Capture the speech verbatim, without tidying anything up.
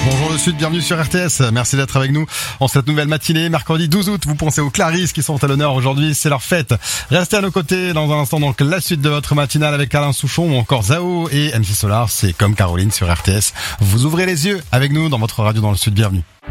Bonjour le Sud, bienvenue sur R T S. Merci d'être avec nous en cette nouvelle matinée. Mercredi douze août, vous pensez aux Clarisse qui sont à l'honneur aujourd'hui, c'est leur fête. Restez à nos côtés dans un instant, donc la suite de votre matinale avec Alain Souchon ou encore Zao et M C Solar. C'est comme Caroline sur R T S. Vous ouvrez les yeux avec nous dans votre radio dans le Sud, bienvenue.